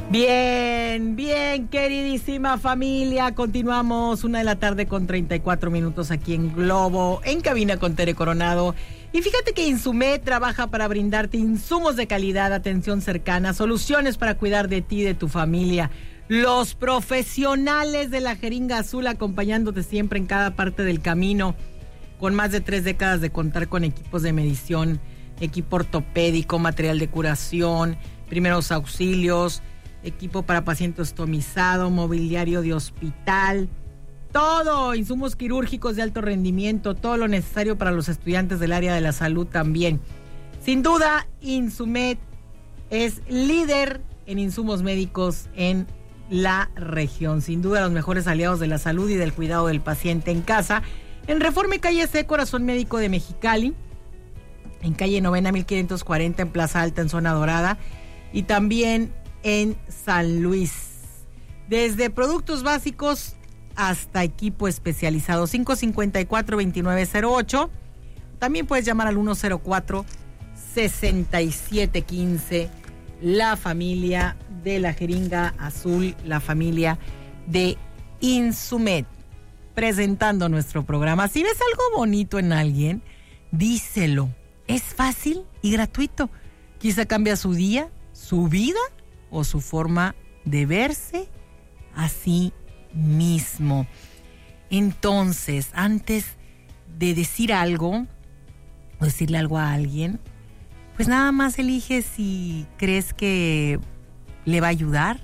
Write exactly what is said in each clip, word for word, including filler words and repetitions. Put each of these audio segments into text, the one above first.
Bien, bien, queridísima familia. Continuamos una de la tarde con treinta y cuatro minutos aquí en Globo, en cabina con Tere Coronado. Y fíjate que Insumed trabaja para brindarte insumos de calidad, atención cercana, soluciones para cuidar de ti y de tu familia. Los profesionales de la jeringa azul acompañándote siempre en cada parte del camino, con más de tres décadas de contar con equipos de medición, equipo ortopédico, material de curación, primeros auxilios, equipo para paciente ostomizado, mobiliario de hospital, todo, insumos quirúrgicos de alto rendimiento, todo lo necesario para los estudiantes del área de la salud también. Sin duda, Insumed es líder en insumos médicos en la región. Sin duda, los mejores aliados de la salud y del cuidado del paciente en casa. En Reforma y Calle C, Corazón Médico de Mexicali, en calle Novena mil quinientos cuarenta, en Plaza Alta, en Zona Dorada, y también en San Luis. Desde productos básicos hasta equipo especializado. Cinco cinco cuatro, veintinueve cero ocho. También puedes llamar al uno cero cuatro, sesenta y siete quince. La familia de la jeringa azul, la familia de Insumed, presentando nuestro programa. Si ves algo bonito en alguien, díselo. Es fácil y gratuito. Quizá cambia su día, su vida o su forma de verse a sí mismo. Entonces, antes de decir algo o decirle algo a alguien, pues nada más elige si crees que le va a ayudar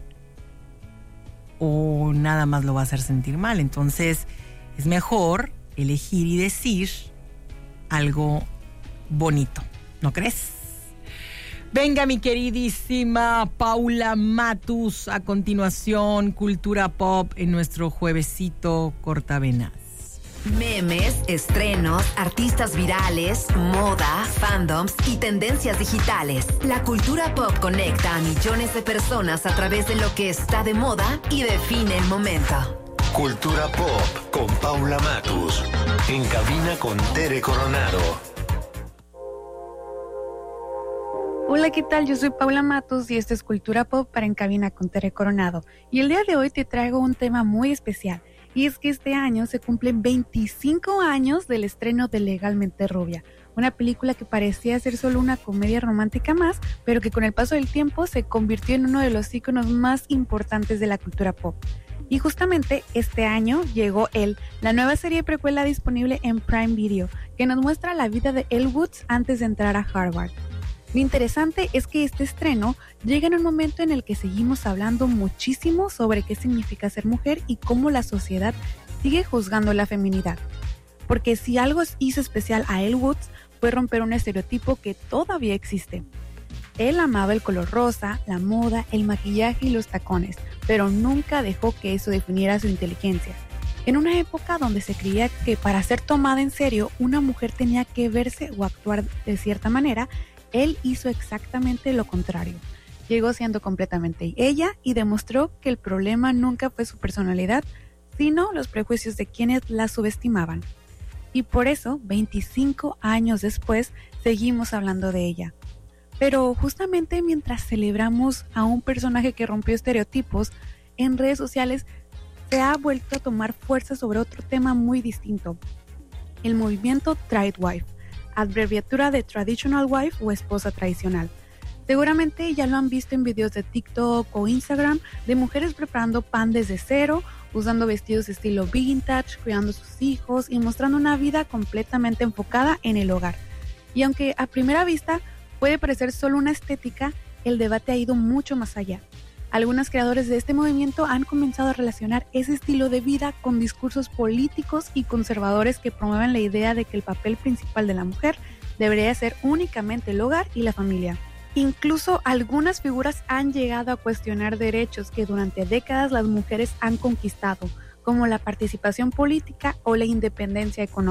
o nada más lo va a hacer sentir mal. Entonces, es mejor elegir y decir algo bonito, ¿no crees? Venga, mi queridísima Paula Matus, a continuación, Cultura Pop en nuestro juevesito cortavenas. Memes, estrenos, artistas virales, moda, fandoms y tendencias digitales. La cultura pop conecta a millones de personas a través de lo que está de moda y define el momento. Cultura Pop con Paula Matus, en cabina con Tere Coronado. Hola, ¿qué tal? Yo soy Paula Matus y esto es Cultura Pop para En Cabina con Tere Coronado. Y el día de hoy te traigo un tema muy especial. Y es que este año se cumplen veinticinco años del estreno de Legalmente Rubia. Una película que parecía ser solo una comedia romántica más, pero que con el paso del tiempo se convirtió en uno de los íconos más importantes de la cultura pop. Y justamente este año llegó Elle, la nueva serie precuela disponible en Prime Video, que nos muestra la vida de Elle Woods antes de entrar a Harvard. Lo interesante es que este estreno llega en un momento en el que seguimos hablando muchísimo sobre qué significa ser mujer y cómo la sociedad sigue juzgando la feminidad. Porque si algo hizo especial a Elle Woods fue romper un estereotipo que todavía existe. Él amaba el color rosa, la moda, el maquillaje y los tacones, pero nunca dejó que eso definiera su inteligencia. En una época donde se creía que para ser tomada en serio una mujer tenía que verse o actuar de cierta manera, él hizo exactamente lo contrario. Llegó siendo completamente ella y demostró que el problema nunca fue su personalidad, sino los prejuicios de quienes la subestimaban. Y por eso, veinticinco años después, seguimos hablando de ella. Pero justamente mientras celebramos a un personaje que rompió estereotipos, en redes sociales se ha vuelto a tomar fuerza sobre otro tema muy distinto: el movimiento Tradwife, abreviatura de Traditional Wife o esposa tradicional. Seguramente ya lo han visto en videos de TikTok o Instagram de mujeres preparando pan desde cero, usando vestidos estilo vintage, cuidando a sus hijos y mostrando una vida completamente enfocada en el hogar. Y aunque a primera vista puede parecer solo una estética, el debate ha ido mucho más allá. Algunos creadores de este movimiento han comenzado a relacionar ese estilo de vida con discursos políticos y conservadores que promueven la idea de que el papel principal de la mujer debería ser únicamente el hogar y la familia. Incluso algunas figuras han llegado a cuestionar derechos que durante décadas las mujeres han conquistado, como la participación política o la independencia económica.